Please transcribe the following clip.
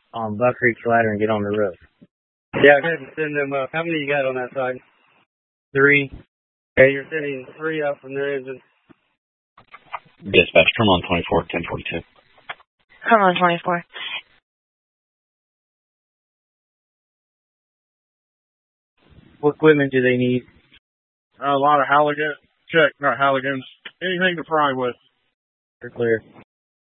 on Buck Creek Ladder and get on the roof. Yeah, go ahead and send them up. How many you got on that side? 3. Okay, you're sending 3 up from their engine. Dispatch, come on 24, 1042. Come on 24. What equipment do they need? A lot of Halligan. Check, not Halligans. Anything to fry with. They're clear.